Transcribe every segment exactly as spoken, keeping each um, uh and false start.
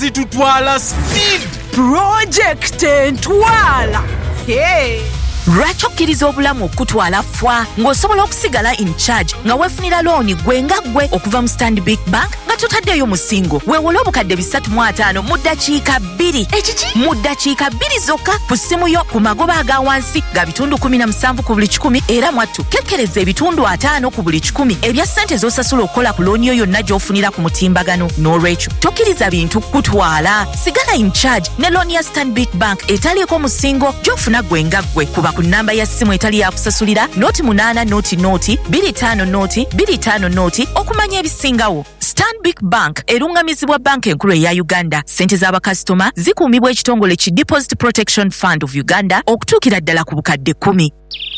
zitutwala speed. Project Ntwala. Hey. Lwaki okkiriza obulamu okutwala fwa ng'osobola okusigala in charge nga weefunira looni gwe nga gwe okuva mu Stanbic Bank nga totaddeyo musingo weewole obukadde bisatu mu ataano mu ddakiika bbiri ekiki mu ddakiika bbiri zokka ku ssimu yo ku magoba aga wansi ga bitundu kumi na musanvu ku buli kikumi era mwattu kekkereza ebitundu ataano ku buli kikumi ebya ssente z'osasula okukola ku looni yo yonna gy'ofunira ku mutimbagano n'olwekyo tokkiriza bintu kutwala sigala in charge ne looni ya Stanbic Bank etaliiko musingo gy'ofuna gwe nga gwe kuba ku namba ya simu etali ya kusasulira noti munana noti noti biri tano noti biri tano noti okumanya ebisingawo. Stanbic Bank erungamizibwa banka enkulu eya Uganda. Sente z'abakasitoma zikuumibwa ekitongole ki Deposit Protection Fund of Uganda okutuukira ddala ku bukadde kumi.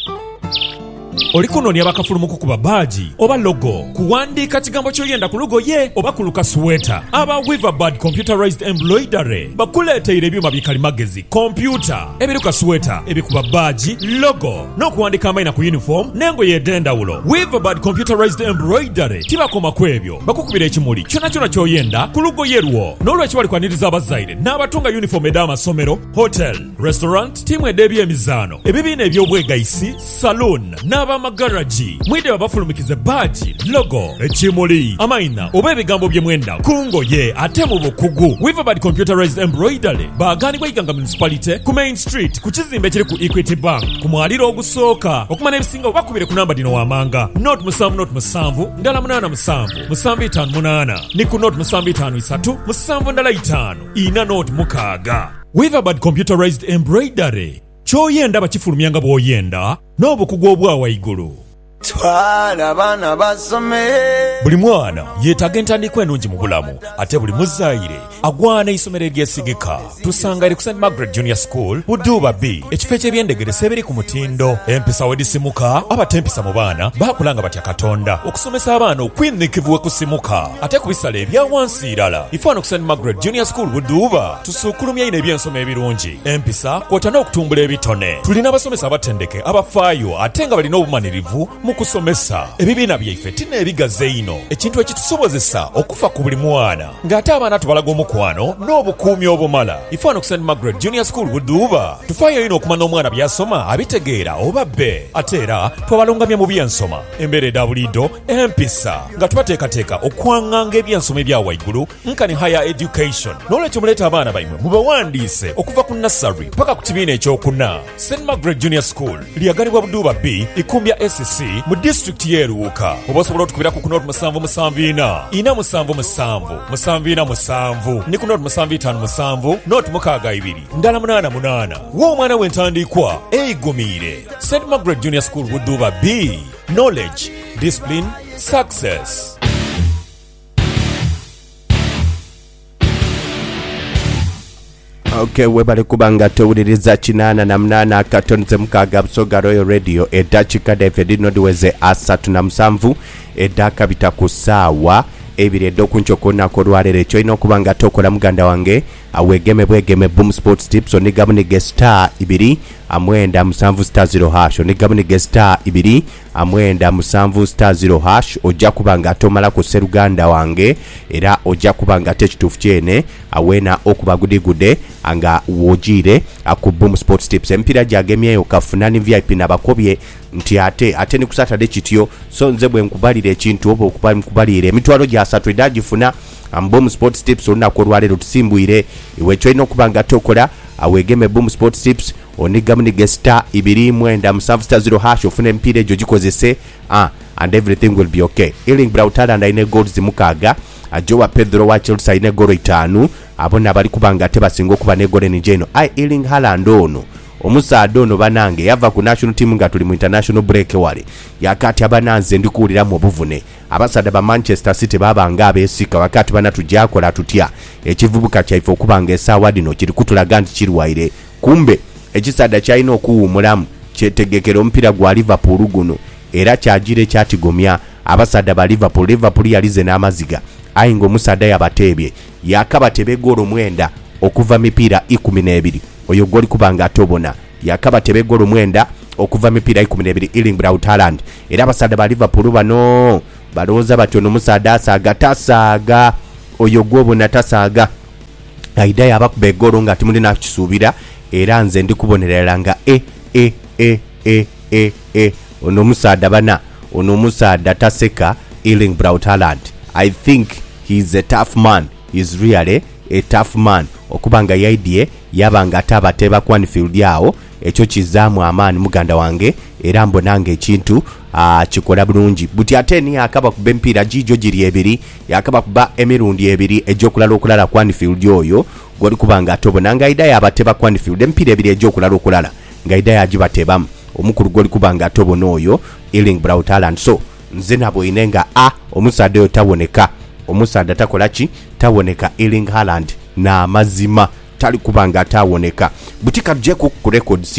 Olikononya bakafulumuko kuba baji oba logo kuwandika kigambo kyoyenda ku logo ye oba kuluka sweater aba Weaverbird computerized embroidery bakuleetera ebyuma bikalimagezi computer ebiruka sweater ebikuba baji logo n'okuwandika amayina ku uniform nengo yedendawulo. Weaverbird computerized embroidery tibakoma kwebyo bakukubira ekimuli kyona kyona kyoyenda ku logo yerwo n'olwekyo bali kwaniriza abazaire n'abatunga uniform ed'amasomero hotel restaurant timu ed'ebyo emizaano ebibiina eby'obwegayisi saloon n'aba magaraji mwide babafulumikize baji logo ekimuli amayina oba ebigambo by'emwenda kungoye ate mu bukugu. Weaverbird computerized embroidery baaganibwa Iganga municipality ku Main Street ku kizimbe ekiri ku Equity Bank ku mwaliro ogusooka. Okumana ebisinga bakubire ku namba dino wamanga not musanvu not musanvu ndala munana musanvu musanvu itaano munana ni ku not musanvu itaano isatu musanvu ndala itaano ina not mukaaga. Weaverbird computerized embroidery kyoyenda bakifulumyanga bw'oyenda n'obukugu obwawa igulu. Twala bana basome. Buli mwana yeetaaga entandikwa ennungi mu bulamu ate buli muzaire agwana isomero eryesigika. Tusanga eri ku Saint Margaret Junior School Buduba B ekifo eky'ebyendegeresa ebiri ku mutindo. Empisa wedisimuka abatempisa mu baana baakulanga batya Katonda okusomesa abaana okwinnikivu kusimuka ate ku bisala ebya wansi irala. Ifaano ku Saint Margaret Junior School Buduba tusukulumya ina ebyensoma ebirungi empisa kwota n'okutumbula ebitone. Tulina abasomesa abatendeke abafaayo ate nga balina obumanirivu mu kusomesa. Ebibiina byaife tina ebigaze ino ekintu ekitusobozesa okufa ku buli mwana ng'ate abaana tubalaga omukwano n'obukuumi obumala. Ifaano ku Saint Margaret Junior School Buduba tufaayo ino okumanya omwana byasoma abitegeera oba bbe ate era twabalongamya mu byensoma embeera eda bulido empisa nga tubateekateeka okwaŋŋanga ebyensoma ebya waigulu nkani higher education. N'olwekyo muleeta abaana baimwe mubawandiise okuva ku nursery paka ku kibiina ekyokuna. Saint Margaret Junior School lyagalibwa Buduba B ikumbya S C mu district y'eruuka. Oba osobola otukubira ku kunoti musanvu musanvu ina ina musanvu musanvu musanvu ina musanvu ni kunoti musanvu itaano musanvu noti mukaaga ibiri ndala munana munana w'omwana w'entandikwa eyigumire. Saint Margaret Junior School Buduba B, knowledge, discipline, success. Okay, webale kubanga towuliriza kinana na munana akatonze mukaaga Busoga Royal Radio eddakiika David Nodiweze asatu na musanvu eddaka bita ku ssaawa ebiri edda okuncokonako olwaleero ekyo olina okubanga tokola muganda wange awegeme bwegeme boom sports tips onigamunige star ibiri amwenda musanvu star zero hash onigamunige star ibiri amwenda musanvu star zero hash ojja kubanga tomala ku seruganda wange era ojja kubanga tekituufu kyene awena okuba gudigude anga wojire aku boom sports tips empira jagemyeyo kafunani V I P nabakobye nti ate ate ni kusatade kityo so nze bwe nkubalira ekintu obo okuba nkubalire emitwalo gya asatu edagifuna Boom Sports Tips olunaku olwaleero tusimbuire iwe kyolina okubanga tokola awegeme Boom Sports Tips onigamunige star ibiri mwenda musanvu star zero hash ofune empiira egyo gikozese ah, and everything will be okay. Erling Braut Haaland ayine goals mukaaga Joao Pedro wa Chelsea ayine goal itaano abona abali kubanga tebasinga okuba ne goal enijeno ai Erling Haaland ono omusaadde ono banange yava ku national team nga tuli mu international break wale yakati abananze ndikuulira mu buvune abasaadde ba Manchester City babanga abeesika wakati bana tujakola tutya ekivubuka kyaife okubanga esaawa dino kiri kutulaga nti kirwaire kumbe ekisaadde kyalina okuwumulamu kyetegekera omupiira gwa Liverpool guno era kyagire kyatigomya abasaadde ba Liverpool Liverpool yalize n'amaziga ayingo omusaadde yabateebye yakabatebe golo mwenda okuva mipiira ikumi n'ebiri oyo goli kubanga atobona yakaba tebegolo mwenda okuva mipiira ikumi n'ebiri Erling Braut Haaland era abasaadde ba Liverpool bano balowooza batyo n'omusaadde asaaga tasaaga oyo gwobona tasaaga aida yabakuba egolo nga timulina kisuubira era nze ndikubonerera nga e e e e e e ono omusaadha bana ono omusaadha taseka Erling Braut Haaland. I think he's a tough man. He's really a tough man okuba nga yaidye yabanga atabateba Quanfield yawo ekyo kizaamu amaani muganda wange era mbonanga ekintu uh, kikola bulungi buti ate ni akaba kuba empiira gijo giri ebiri yakaba kuba emirundi ebiri ejokulala okulala Quanfield oyo goli kubanga atobonanga ida yabateba Quanfield empiira ebiri ejokulala okulala nga ida yajibatebamu omukulu goli kubanga atobona oyo Erling Braut Haaland. So nze nabo inenga a omusaadha oyo taboneka omusaadha takola ki taboneka Erling Haaland na mazima tali kubanga atawoneka butika tuje ku records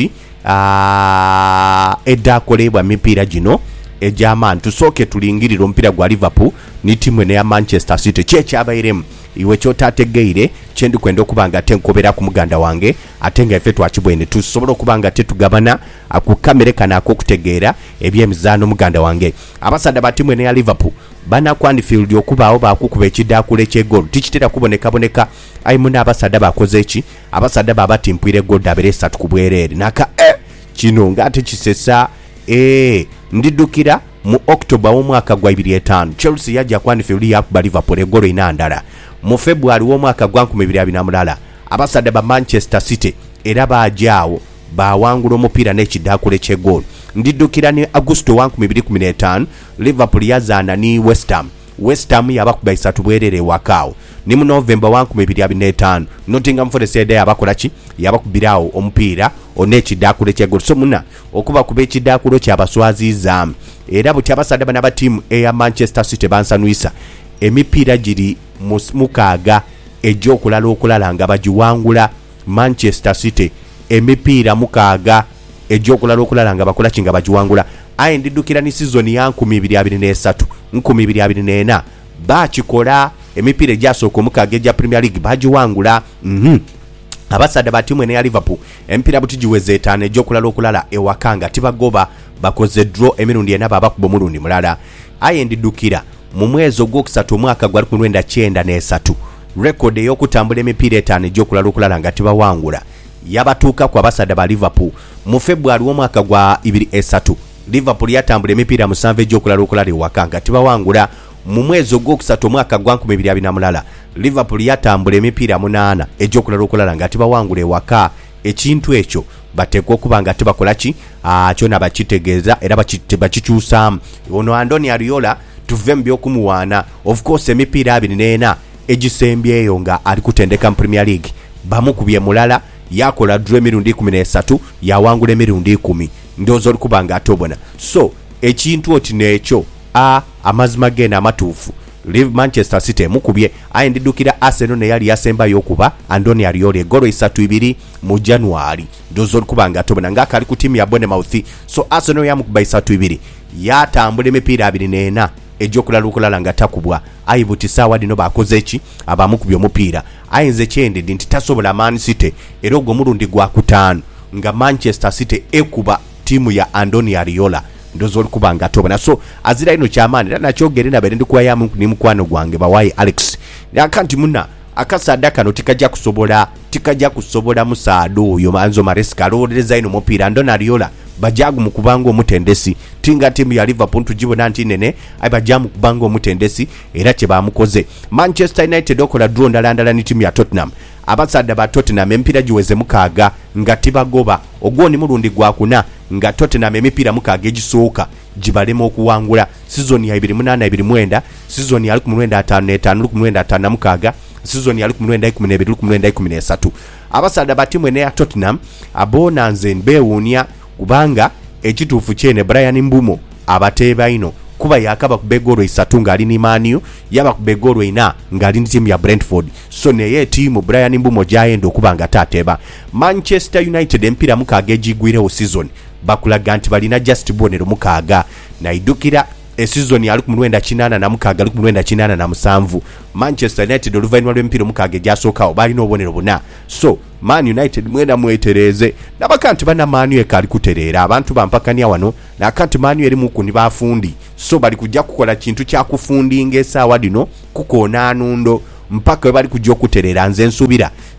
uh, edda kolebwa mipiira gino ejaman tusooke tulingirira omupiira gwa Liverpool ni timu ene ya Manchester City cheche abairemu iwe kyotategeire kyendi kwenda okubanga tenkobera ku muganda wange atenga efe twakibwene tusobola okubanga tetugabana akukamere kana akokutegeera ebyemizaano muganda wange abasada ba timu ene ya Liverpool bana Quanfield okubaawo bakukuba ekiddaakule ky'eggoolu tikitera kuboneka boneka ayimuna abasada bakoze eki abasada baba timpwire gold abere esatu ku bwereere naka eh, kino ngate kisesa eh, ndidukira mu October w'omwaka gwa bibiri etaano Chelsea yajja Quanfield yakuba Liverpool eggoolo ina ndala mu February w'omwaka gwa nkumi bbiri abiri na mulala abasada ba Manchester City era bajaawo bawangula omupiira n'ekiddaakule ky'eggoolu ndidukira ne Augusto wa nkumi bbiri kumi n'etaano Liverpool yazaana ni West Ham West Ham yabakuba isatu bwerere wakaawo ni mu November wa nkumi bbiri abiri n'etaano Nottingham Forest yadde yabakola ki yabakubirawo omupiira on'ekiddaakule ky'eggoolu so muna okuba kuba ekiddaakule kyabaswazizaamu era buti abasada bana ba tiimu eya Manchester City bansanuisa emipiira giri mukaaga ej'okulala okulala nga bagiwangula Manchester City emipiira mukaaga ej'okulala okulala nga bakola kinga bagiwangula aye ndidukira ni season ya nkumi bbiri abiri n'esatu nkumi bbiri abiri n'ena bakikola emipiira egyasooka omukaaga egya Premier League bagiwangula mhm abasada ba timu ene ya Liverpool empira buti giweze etaano ej'okulala okulala ewakanga tibagoba bakoze draw emirundi ena babakuba omulundi mulala aye ndidukira mu mwezi ogwokusatu omwaka gwa lukumi lwenda kyenda n'esatu record ey'okutambula emipiira etaano ej'okulala okulala nga tibawangula yabatuuka ku abasada ba Liverpool mu February w'omwaka gwa ibiri esatu Liverpool yatambula emipiira musanvu ej'okulala okulala ewakanga tibawangula mu mwezi ogwokusatu omwaka gwa nkumi bbiri abiri na mulala Liverpool yatambula emipiira munaana ej'okulala okulala nga tibawangula ewaka ekintu ekyo bateekwa okuba nga tibakola ki kyona bakitegeeza era bakikyusaamu ono Andoni Ariola tuve mu by'okumuwaana of course emipiira abiri n'ena egisembyeyo nga ali kutendeka mu Premier League bamukubye mulala yakola draw emirundi kumi n'esatu yawangula emirundi kumi ndowooza olikuba nga atobona so ekintu oti n'ekyo a amazima gena amatuufu Live Manchester City mukubye aye ndidukira Arsenal ne yali yasembayo okuba Andoni Ariola egolo isatu ibiri mu January ndowooza olikuba nga atobona ng'akali ku tiimu ya Bournemouth so Arsenal yamukuba isatu ibiri yatambula emipiira abiri n'ena ej'okulala okulala nga takubwa aye buti saawa dino bakoze eki abamukubye omupiira aye nze kyendedde nti tasobola Man City era ogwo mulundi gwa kutaano nga Manchester City ekuba tiimu ya Andoni Ariola ndozo olikuba nga atobona so azira ino kyamaani era nakyogere nabere ndikuwayamu ni mukwano gwange bawaye Alex akanti muna akasaada kano tikajja kusobola tikajja kusobola musaado oyo manzo Maresca alowoleza ino mupiira Andoni Ariola bajagu mukubanga omutendesi tinga timu ya Liverpool tujibona nti nene ay bajamu kubanga omutendesi era kye bamukoze Manchester United okola draw ndalandala ni timu ya Tottenham abasada ba Tottenham empira giweze mukaaga nga tibagoba ogwoni mulundi gwa kuna nga Tottenham emipira mukaaga egisooka gibalema okuwangula season ya ibiri munana ibiri mwenda season ya lukumi lwenda ataano n'etaano lukumi lwenda ataano mukaaga season ya lukumi lwenda ikumi n'ebiri lukumi lwenda ikumi n'esatu abasada ba timu ene ya Tottenham abona nze mbewuunya kubanga ekituufu kyene Brian Mbumo abateeba ino kuba yakaba ku begoro isatu ngali ni Manu yaba ku begoro ina ngali ni timu ya Brentford so neye timu Brian Mbumo jaendo kubanga tateba Manchester United empira mukaaga egigwire o season bakulaga nti balina just bonero mukaaga na idukira e season ya lukumi lwenda kinaana na mukaaga lukumi lwenda kinaana na musanvu Manchester United oluvannyuma lw'empira mukaaga egyasookawo balina obonero buna so Man United mwenda mwetereze nabakanti bana Manu ekali kutereera abantu bampakania wano nakanti Manu eri muku ni bafundi so bali kujja kukola kintu kya kufundinga esaawa dino kukoona anundo mpaka bali kujja okutereera nze nsubira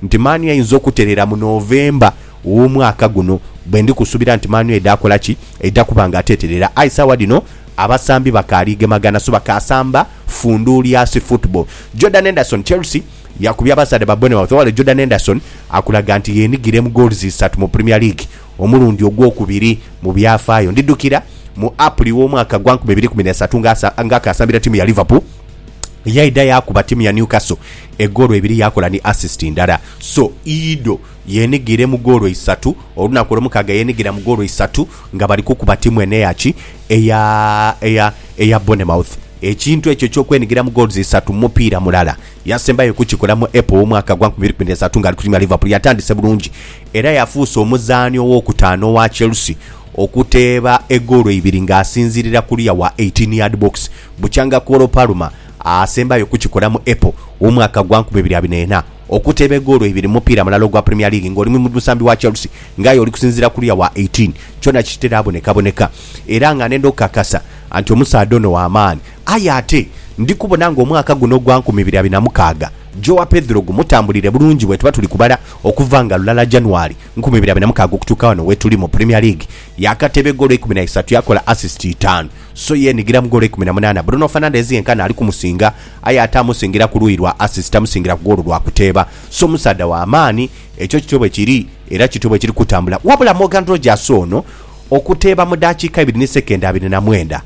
nti Manu ayinza okuterera mu November w'omwaka guno bwe ndi kusubira nti Manu edakola ki edakubanga ateterera aisawa dino abasambi bakalige magana so bakasamba Fundulias football. Jordan Henderson Chelsea yakubya abasade babone wa wale Jordan Henderson akulaga nti yenigire mu goals zisatu mu Premier League omulundi ogwokubiri mu byafaayo ndidukira mu April w'omwaka gwa bibiri kumi na tatu ngaka asambira timu ya Liverpool yaida yakuba timu ya Newcastle egoro ebiri yakola ni assist ndala. So Ido yenigire mu goro isatu olunaku lumukaga yenigira mu goro isatu nga bali kukuba timu ene yachi eya eya eya Bournemouth. Ekintu ekyo ky'okwenigira mu goals isatu mupiira mulala yasembayo kukikola mu April omwaka gwa bibiri kumi na tatu nga ali Liverpool yatandise bulungi era yafuusa omuzaani ow'okutaano wa Chelsea okuteeba egoro ibiri ng'asinzirira kuliya wa eighteen yard box buchanga Kolo Palma asembayo kukikola mu April omwaka gwa bibiri abiri na ena okuteeba egoro ibiri mupiira mulala gwa Premier League ng'oli mu musambi wa Chelsea ngayo oli kusinzira kuliya wa eighteen kyona kitera aboneka boneka era nga nendo kakasa anti omusadono wa amaani ayate ndikubona ngo omwaka guno gwa bibiri abiri na mukaaga Joao Pedro gumutambulire bulungi bwe tuba tuli kubala okuvanga lulala January bibiri abiri na mukaaga okutuuka wano we tuli mu Premier League yakatebe golo kumi na tatu yakola assist tano so ye nigira mu golo kumi na munana Bruno Fernandes yenkana ali kumusinga ayata amusingira ku luirwa assist amusingira ku golo lwa kuteba so musada wa amaani ekyo kitobo kiri era kitobo kiri kutambula wabula Morgan Rogers ono okuteba mu dakika ibiri ne second abiri na mwenda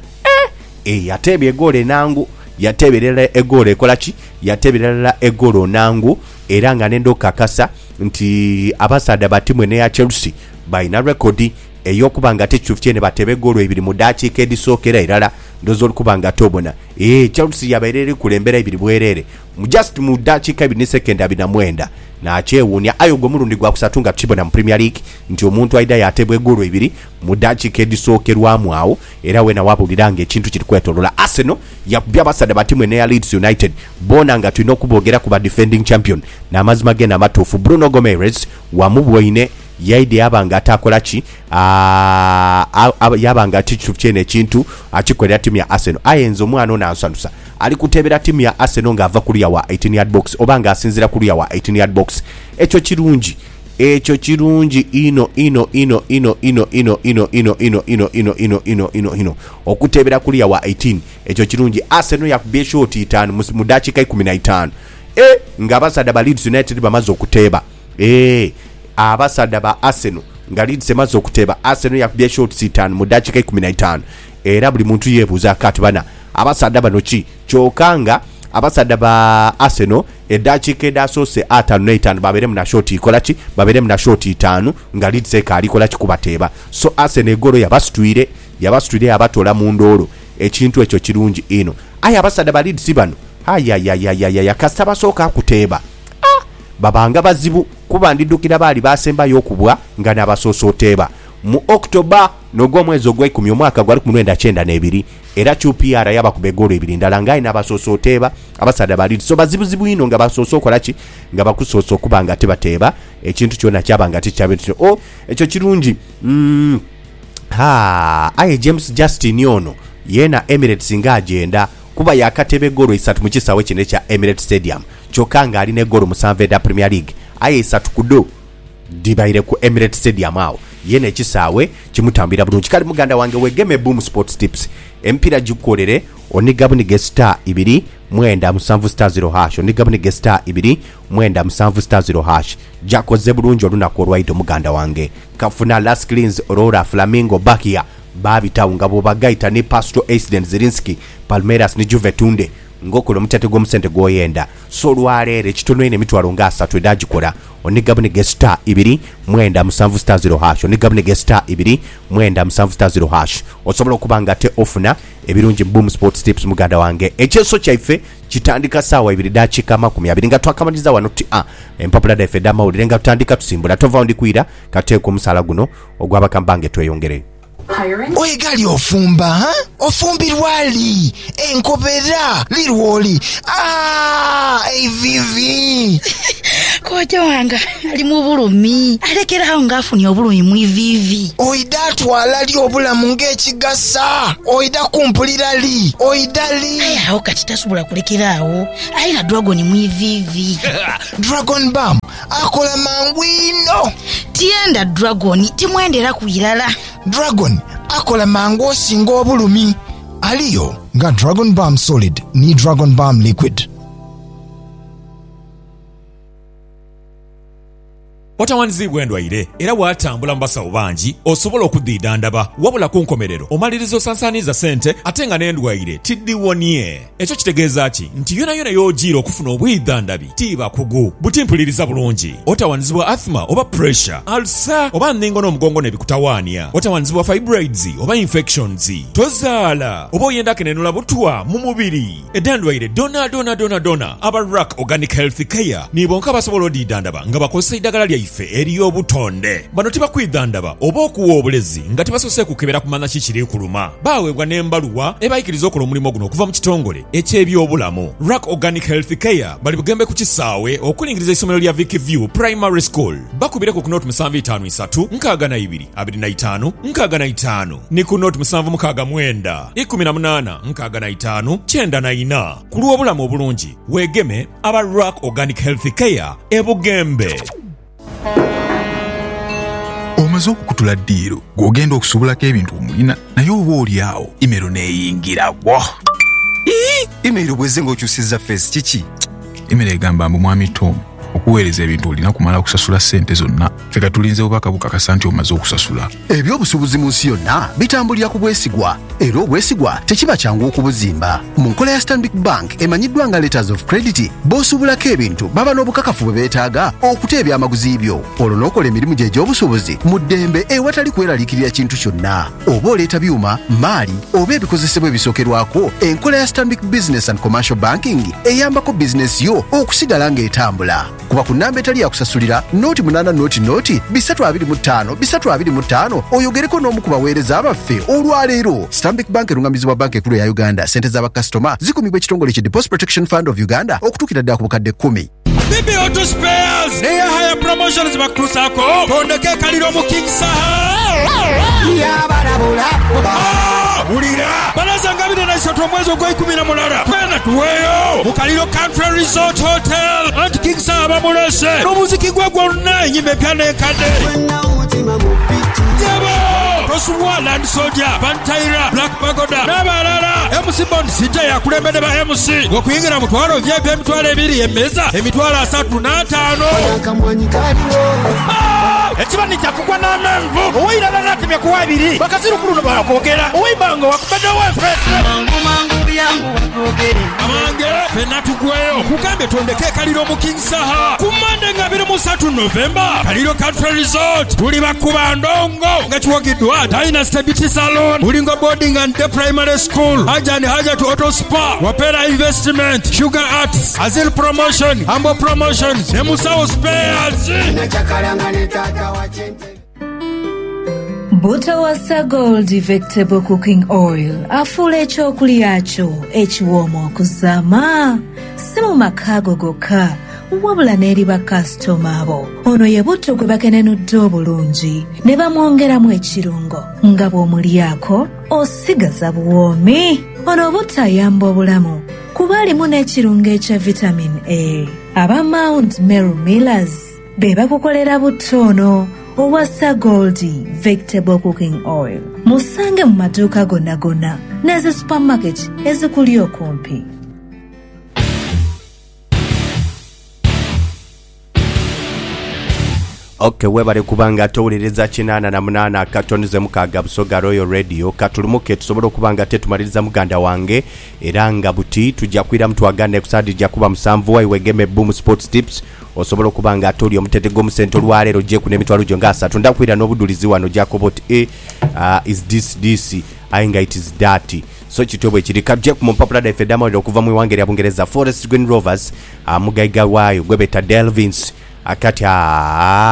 e yatebye egole nangu yateberera egole ekolachi yateberera egolo nangu era nga nendo kakasa nti abasada batimu ene ya Chelsea baina record eyokubanga tekuftyene batebe egolo ebiri mu dakika edisokera irala ndozo olukubanga tobona eh Chelsea yaberere kulembera ibiri bwerere mu just mu dakika ibiri ne second abiri na mwenda na chewunya ayo gomulundi gwa kusatunga tukibona mu Premier League nti omuntu aida yatebwe egolo ebiri mu dakika edisokerwamu awo era wena wabulirange ekintu kiri kwetolola. Arsenal yakubya abasada batimu ene ya Leeds United bona nga tulina okubogera ku ba defending champion na amazima gena matuufu Bruno Gomes wamubwoine yaide yabanga atakola ki yabanga tichufchene ekintu akikolera timu ya Arsenal ayenzo mwana ona ansanusa ali kutebera timu ya Arsenal nga ava kuliya wa eighteen yard box obanga asinzira kuliya wa eighteen yard box ekyo kirungi ekyo kirungi ino ino ino ino ino ino ino ino ino ino ino ino ino ino ino okutebera kuliya wa eighteen ekyo kirungi. Arsenal yakubye short itano mu dakika kumi na tano eh nga basada ba Leeds United bamaze okuteba eh abasada ba Arsenal nga Leeds emaze okuteba Arsenal yakubye short sitano mu dakika kumi na tano era buli muntu yebuza kati bana abasada bano ki kyokanga abasada ba Arsenal edakika edasose atano ne itano babere mu na short ikola ki babere mu na short itano nga Leeds eka alikola ki kubateba so Arsenal egolo yabasitwire yabasitwire abatola mu ndolo ekintu ekyo kirungi ino aya abasada ba Leeds bano aya ya ya ya ya kasaba soka kuteba ah babanga bazibu kuba ndidukira bali basemba yokubwa nga nabasosoteba mu October nogwo mwezi ogw'ekumi omwaka gwali ku mwenda kyenda n'ebiri era Q P R yaba ku begolo ebiri ndala ngayi nabasosoteba abasada bali so bazibuzibu ino nga basosokola ki nga bakusoso kubanga tebateba ekintu kyona kyabanga tikyabetu o ekyo kirungi mm ha aye James Justin yono yena Emirates nga agenda kuba yakatebe golo isatu mu kisawe kine kya Emirates Stadium kyokanga ali ne golo musanve da Premier League aye isatu kudo dibaire ku Emirates Stadium awo yene ekisawe kimutambira bulungi kali muganda wange wegeme Boom Sports Tips empira gikukolere onigabuni gestar ibiri mwenda musanvu star zero hash onigabuni gestar ibiri mwenda musanvu star zero hash jakoze bulungi olunako olwaito muganda wange kafuna Las Cleans Aurora Flamingo Bakia babi taunga bobagaita ni Pasto Accident Zerinski Palmeiras ni Juventude ngokolo mutatego musente goyenda so lwalere kitono ine mitwalo nga asatu edagikola onigabune gestar ibiri mwenda musanvu star zero hash onigabune gestar ibiri mwenda musanvu star zero hash osobola okubanga te ofuna ebirungi Boom Sports Tips muganda wange ekyeso kyaife kitandika sawa ibiri dakika makumi abiri nga twakamaliza wano ti a empapula da feda mawulire nga tutandika tusimbula tova ndi kwira kateeko musala guno ogwaba kambange tweyongere Oigali ofumba, ha? Ofumbirwali, enkobera, lirwoli. Ah, ei vivi. Koja wanga, ali mu bulumi. Alekera ngafuni obulumi mu vivi. Oida twala li obulamu ng'ekigasa. Oida kumpulira li. Oida li. Aya, okati tasubula kulekera awo. Ayina dragon mu vivi. Dragon Balm akola mangwino. Tienda dragon timwendera kuyirala. Dragon akola mangu osinga obulumi. Aliyo nga Dragon Balm Solid ni Dragon Balm Liquid. otawanzibwa endwaire era bw'atambula mu basawo bangi osobola okuddiidandaba wabula ku nkomerero omaliriza osansaaniza ssente ate nga n'endwaire tiddiwonye. ekyo kitegeeza ki nti yona yona y'ogiira okufuna obwiddandabi tiiba kugu butimpuliriza bulungi. otawanzibwa asthma oba pressure, ulcer oba nningo n'omugongo n'ebikutawaanya, otawanzibwa fibroids oba infections, tozaala oba oyenda kenenula butwa mu mubiri. eddandwaire dona dona dona dona aba Rack Organic Health Care nibonka basobola oddiidandaba nga bakozesa eddagala lya eri obutonde. Bano tibakwidandaba oba okuwa obulezi nga tibasose kukebera kumanya kikiri kuluma. Baweebwa n'embaluwa ebayikiriza okola omulimu guno okuva mu kitongole eky'ebyobulamu. Rack Organic Health Care bali bugembe ku kisaawe okulingiriza essomero lya Vicky View Primary School. Bakubireko ku note musanvu itaano isatu nkaaga na ibiri abiri na itaano nkaaga na itaano ni ku note musanvu mukaaga mwenda ikumi na munaana nkaaga na itaano kyenda na ina. Ku lw'obulamu obulungi weegeme aba Rack Organic Health Care e Bugembe. Omaze okukutula ddiiro gw'ogenda okusobolako ebintu omulina naye oba oli awo imero neeyingira wo. Imero bweze ng'okyusizza feesi kiki? Imero egamba mbu mwami Tom okuweereza ebintu olina kumala kusasula ssente zonna. Ffe katulinze obubaka bukakasa nti omaze okusasula. Eby'obusuubuzi mu nsi yonna bitambulira ku bwesigwa era obwesigwa tekiba kyangu okubuzimba. Mu nkola ya Stanbic Bank emanyiddwa nga letters of credit b'osuubulako ebintu baba n'obukakafu bwe beetaaga okuteebya amaguzi byo. Olwo n'okola emirimu gye egy'obusuubuzi mu ddembe ewatali kweraliikirira kintu kyonna. Oba oleeta byuma, maali oba ebikozesebwa ebisookerwako, enkola ya Stanbic Business and Commercial Banking eyambako bizinesi yo okusigala ng'etambula. Kuba ku nnamba etali yakusasulira nooti munaana nooti nooti bisatu abiri mu ttaano bisatu abiri mu ttaano oyogereko n'omu ku baweereza abaffe olwaleero. Stanbic Bank erungamizibwa banka ekkulu ya Uganda. Ssente z'abakasitoma zikumibwa ekitongole kye Deposit Protection Fund of Uganda okutuukira ddala ku bukadde kkumi. Bibi Auto Spares neya haya promotions bakusako tondeke kaliro mu King Saha ya barabula bulira balaza ngabire na isoto mwezi ogwa ikumi na mulala twena tuweyo mu Kaliro Country Resort Hotel and King Saha bamulese n'omuziki gwe gwonna enyimbe pyane kade Tosuwa Land Soldier, Bantaira, Black Pagoda, Nabalala, M C Bond City ya kulembede ba M C. Gokuingira mutwalo V I P emitwalo ebiri emeza, emitwalo asatu n'ataano. Ekibani kyakugwa n'amenvu, ow'irala n'atemye kuwa ebiri, bakaziru kuluno bakwogera, ow'imbango wakubadde w'empese. Mangu mangu byangu wakwogere. Amange, fenna tugweyo, kugambe tondeke Kaliro mu King Saha. Kumande nga abiri mu ssatu Novemba, Kaliro Country Resort, tuli bakuba ndongo, nga kiwagiddwa Dynasty Beauty Salon, Ulingo Boarding and Day Primary School, Hajani Hajat Auto Spa, Wapera Investment, Sugar Arts, Azil Promotion, Ambo Promotions, Nemusao Spares. Butawasa Gold Vegetable Cooking Oil afuula ekyokulya kyo ekiwooma okuzaama si mu maka go gokka wabula n'eri bakasitoma abo. Ono ye butto gwe bakenenudde obulungi ne bamwongeramu ekirungo nga bw'omulyako osigaza buwoomi. Ono butto ayamba obulamu kuba alimu n'ekirungo ekya vitamin A. Aba Mount Meru Millers be bakukolera butto ono Owasa Goldie Vegetable Cooking Oil. Musange mu maduuka gonna gonna n'ezi supermarket ezikuli okumpi. Ok, webale kubanga towuliriza kinaana na munaana katonize mukaaga Busoga Royal Radio katulumuke tusobola okubanga tetumaliriza muganda wange era nga buti tujja kwira mutwagane kusadi jja kuba musanvu wa iwegeme Boom Sports Tips osobola okubanga atoli omutetego mu sento lwalero je ku n'emitwalo gyo nga asatu ndakwira n'obudulizi wano Jacobot A uh, is this this ainga it is that so kitobwe kiri kabje ku Mpapula da Fedama okuva mu wange ya Bungereza Forest Green Rovers uh, mugaiga wayo gwebeta Delvins akati aa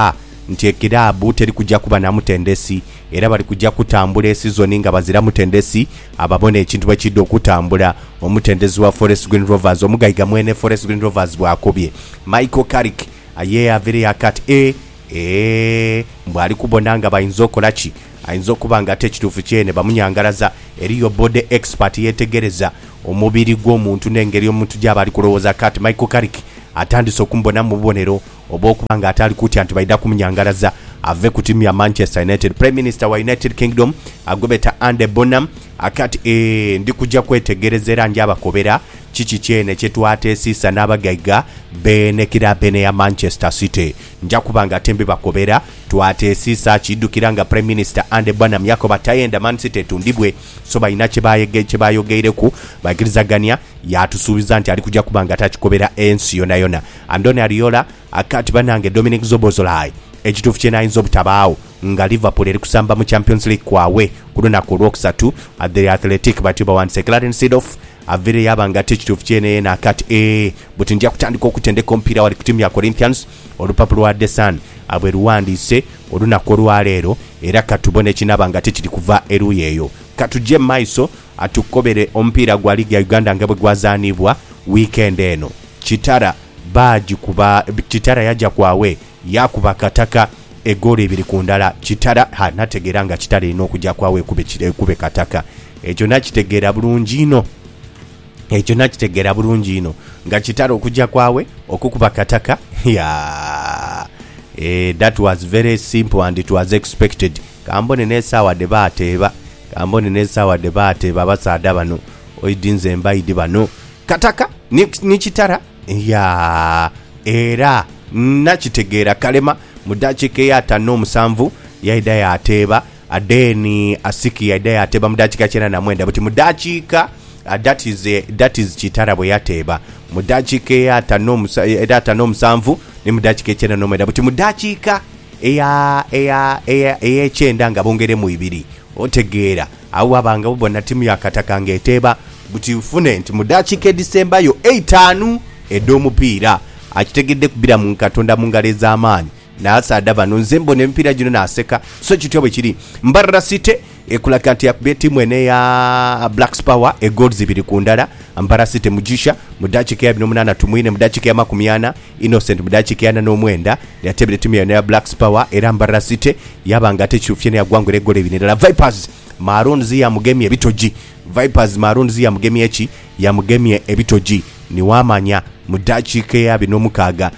nti ekirabu teri kujja kuba na mutendesi era bali kujja kutambula season nga bazira mutendesi ababone ekintu bakidde okutambula omutendesi wa Forest Green Rovers omugayiga mwene Forest Green Rovers bwakobye Michael Carrick aye avire yakati e e mbali kubonanga bayinza okolaki ayinza okuba nga ate ekituufu kyene bamunyangalaza eriyo bode expert yetegereza omubiri gw'omuntu n'engeri omuntu gy'aba ali kulowooza kati Michael Carrick atandise okumbona mu bubonero oba okuba nga atali kutya nti bayida kumunyangalaza ave ku timu ya Manchester United. Prime Minister wa United Kingdom agobeta Andy Bonham akati e, ndi kujja kwetegereza era ndi abakobera kiki kyene kyetwateesiisa n'abagayga bene kirabene ya Manchester City nja kubanga atembe bakobera twateesiisa kiddukira nga Prime Minister Andy Bonham yakoba tayenda Man City tundibwe so bayina kye bayogereku bagirizaganya yatusuubiza nti ali kujja kubanga atakikobera ensi yona yona. Andoni Ariola akati banange Dominic Szoboszlai ekituufu kyena ayinza obutabaawo nga Liverpool eri kusamba mu Champions League kwawe ku lunaku olwokusatu at the Athletic bati bawanise Clarence Seedorf avire yabanga ate ekituufu kyene yena akati e buti nja kutandika okutendeka omupiira wali ku timu ya Corinthians olupapula wa The Sun abwe luwandiise olunaku olwaleero era katubone kinabanga ate kiri kuva eruyi eyo. Katujje maiso atukobere omupiira gwa Liga ya Uganda nga bwe gwazaanibwa weekend eno. Kitara baji kuba Kitara yajja kwawe yakuba kataka egoli ebiri ku ndala. Kitara ha nategeera nga Kitara ino okujja kwawe kube kube kataka ekyo nakitegeera bulungi ino ekyo nakitegeera bulungi ino nga Kitara okujja kwawe okukuba kataka ya eh that was very simple and it was expected. Kambone nesawa debateeba kambone nesawa debateeba basaada bano oidinze mbaidi bano kataka ni, ni Kitara ya era nakitegeera kalema mudachike ya tano musanvu yaida ya ateba adeni asiki yaida ya ateba mudachika chena na mwenda buti mudachika uh, that is uh, that is Kitara bwe yateba mudachike ya tano musa ya tano musanvu ni mudachike chena no mwenda buti mudachika eya eya eya eya chenda nga bongere mu ibiri otegeera awu abanga bubona timu ya kataka ngeteba buti ufune nti mudachike December yo eitanu edo mupiira akitegedde kubira mu katonda mu ngale z'amaanyi nasaada bano nze mbona empiira gino naseka so kityo bwe kiri. Mbarara City ekulaga nti yakubye timu ene ya Black Power e goals ibiri ku ndala. Mbarara City mujisha mudachike ya binomunana tumwine mudachike ya makumi ana Innocent mudachike ya n'omwenda yatebere timu ya Black Power era Mbarara City yabanga ate kyufyene yagwangure gole ibiri ndala. Vipers Maroons ya mugemi ebitoji Vipers Maroons ya mugemi echi ya mugemi ebitoji ni wamanya mudachike ya binomukaga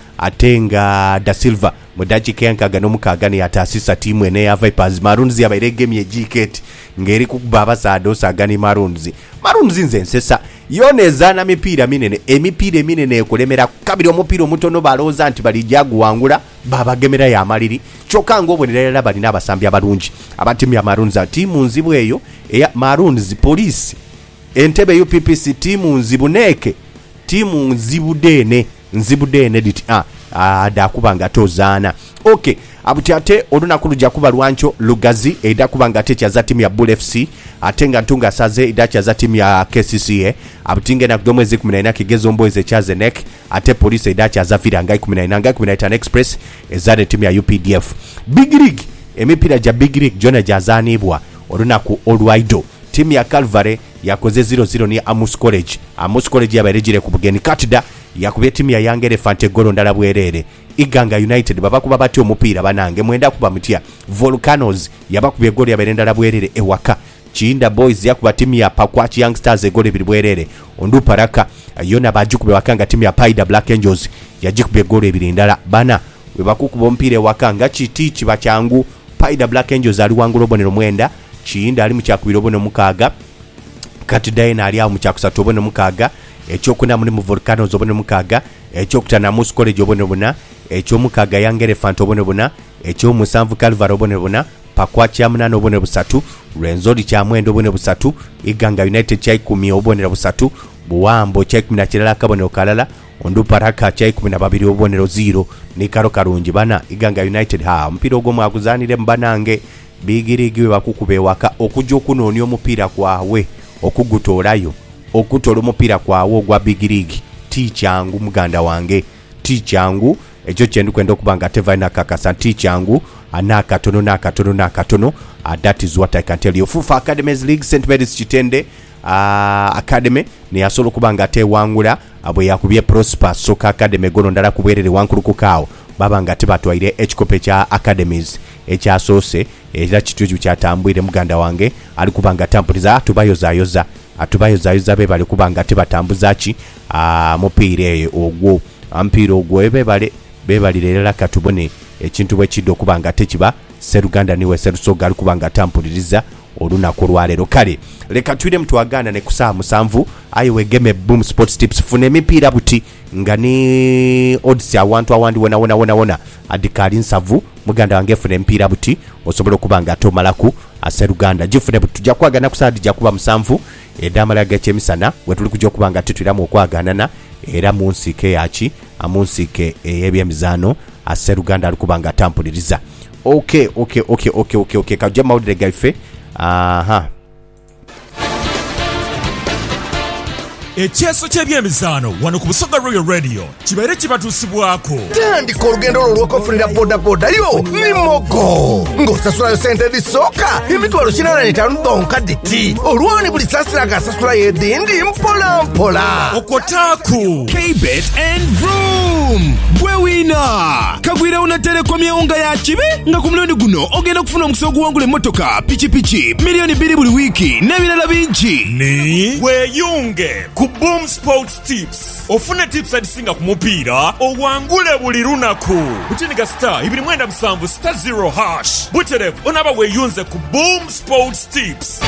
atenga Da Silva mudachike yankaga nomukaga ni atasisa timu ene ya Vipers Maroons ya bairege mye jiket ngeri kubaba sado sagani Maroons Maroons nze nsesa yoneza na mipira minene emipira minene ekolemera kabiri omupira omutono baloza anti bali jagu wangula baba gemera ya maliri choka ngobonera bali nabasambi abalungi abatimu ya Maroons timu nzibu eyo eya Maroons Police Entebbe U P P C timu nzibuneke timu nzibudene nzibudene diti ah adakubanga tozaana. Okay abutyate olunaku lujja kuba lwancho Lugazi eda kubanga techa za timu ya Bull F C atenga ntunga saze idacha za timu ya K C C A abutinge na kudomwezi kumi na nne kigezo mboeze chaze nek ate police idacha za vira ngai kumi na nne ngai kumi na tano Express ezade timu ya U P D F. Big League emipira ja Big League jona jazanibwa olunaku olwaido timu ya Calvary yakoze zero zero ni Amos College. Amos College yabarejire ku bugeni Katida yakubye timu ya Young Elephant golo ndala bwerere. Iganga United babakuba bati omupira banange mwenda kuba mutya. Volcanoes yabakubye golo yabarendala bwerere ewaka. Chinda Boys yakuba timu ya Pakwachi Youngsters golo biri bwerere. Ondu Paraka yona bajukube wakanga timu ya Paida Black Angels yajikubye golo ebiri ndala bana webakukuba ompire wakanga chiti chiba changu Paida Black Angels ali wangulo bonero mwenda Chinda ali mukyakubiro bono mukaga Katidayina ali awo mukyakusatu bono mukaga ekyokuna muri mu Volcanoes bono mukaga ekyokutana mu College bono buna ekyomukaga Young Elephant bono buna ekyomusanvu Calvary bono buna Pakwachi amunana bono busatu Renzori kya mwendo bono busatu Iganga United kya ikumi obonera busatu Buwambo kya ikumi na kirala kabonero kalala Ondu Paraka kya ikumi na babiri obonero zero ni karo karungi bana Iganga United ha mpira ogwo mwakuzanire mbanange bigirigiwe bakukube waka okujja okunonya omupira kwawe okugutolayo okutola omupira kwawe ogwa Big League ti kyangu muganda wange ti kyangu ekyo kyendu kwenda okuba nga teva nakakasa nti kyangu anakatono nakatono nakatono. uh, that is what I can tell you. Fufa Academies League Saint Mary's Kitende uh, Academy neyasobola okuba nga tewangula bwe yakubye Prosper Soccer Academy gono ndala kubwerere wankulu kukaawo baba nga tebatwaire ekikope kya Academies ekyasoose era kituju kyatambwire muganda wange ali kuba nga tampuliza atubayozayoza atubayozayoza be bali kuba nga tebatambuza ki uh, mupiire ogwo ampiire ogwo ebebale bebalirerera katubone ekintu bwe kiddo kuba nga tekiba Seruganda niwe Serusoga ali kuba nga tampuliriza olunaku lwaleero. Kale leka twire mutwagana ne kusaa musanvu ayiwe game boom sports tips fune emipiira buti nga ni odds awantu awandi wona wona wona wona adikali nsavu muganda wange fune emipiira buti osobola okuba nga tomalaku Seruganda gifune buti tujja kwagana kusaadi jja kuba musanvu edamala gakyemisana wetuli kujja okuba nga tetwiramu okwaganana era munsike yaki amunsike eyebyemizaano Seruganda ali kuba nga tampuliriza. Okay, okay, okay, okay, okay, okay. Kajja mawulire gaife. Aha. ekyeso ky'ebyemizaano wano ku Busoga Royal Radio kibaire kibatuusibwako. Tandika olugendo lwo olw'okufunira bodaboda yo Mimogo ng'osasulayo sente zisooka emitwalo kinaana n'etaano donka diti olwoni buli saasira ng'asasula y'edindi mpola mpola. Okotaaku K-Bet and Vroom gwe wiina kagwira una telekom y'ewunga ya kibi nga ku mulundi guno ogenda kufuna omukisa oguwangula emmotoka pikipiki miliyoni bbiri buli wiiki n'ebirala bingi. Ni weeyunge ku Boom Sports Tips ofune tips adisinga ku mupiira owangule buli lunaku butiniga star ibiri mwenda musanvu star zero hash buterevu onaba weeyunze ku Boom Sports Tips.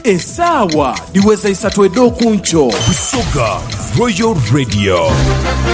Esaawa liweza isatu edo kuncho Busoga Royal Radio.